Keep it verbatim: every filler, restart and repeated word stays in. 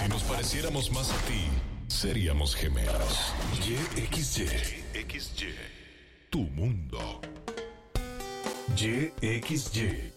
Si nos pareciéramos más a ti, seríamos gemelos. Y X Y. X Y. Tu mundo. Y X Y.